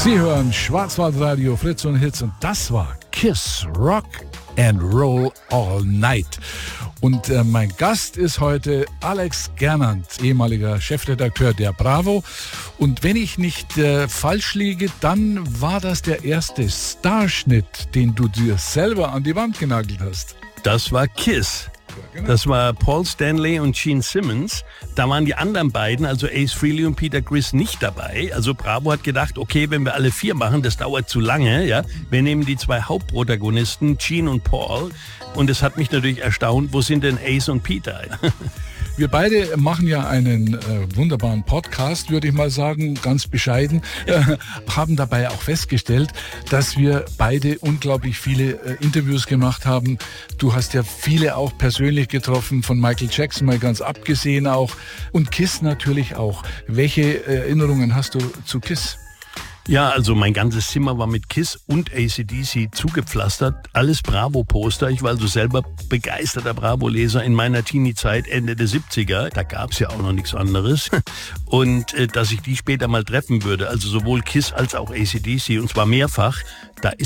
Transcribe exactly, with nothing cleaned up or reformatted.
Sie hören Schwarzwaldradio, Fritz und Hits, und das war Kiss, Rock and Roll All Night. Und äh, mein Gast ist heute Alex Gernand, ehemaliger Chefredakteur der Bravo. Und wenn ich nicht äh, falsch liege, dann war das der erste Starschnitt, den du dir selber an die Wand genagelt hast. Das war Kiss. Das war Paul Stanley und Gene Simmons. Da waren die anderen beiden, also Ace Frehley und Peter Criss, nicht dabei. Also Bravo hat gedacht, okay, wenn wir alle vier machen, das dauert zu lange. Ja, wir nehmen die zwei Hauptprotagonisten, Gene und Paul. Und es hat mich natürlich erstaunt, wo sind denn Ace und Peter? Wir beide machen ja einen äh, wunderbaren Podcast, würde ich mal sagen, ganz bescheiden, äh, haben dabei auch festgestellt, dass wir beide unglaublich viele äh, Interviews gemacht haben. Du hast ja viele auch persönlich getroffen, von Michael Jackson mal ganz abgesehen auch, und Kiss natürlich auch. Welche Erinnerungen hast du zu Kiss? Ja, also mein ganzes Zimmer war mit Kiss und A C D C zugepflastert. Alles Bravo-Poster. Ich war also selber begeisterter Bravo-Leser in meiner Teenie-Zeit, Ende der siebziger. Da gab's ja auch noch nichts anderes. Und äh, dass ich die später mal treffen würde, also sowohl Kiss als auch A C D C, und zwar mehrfach, da ist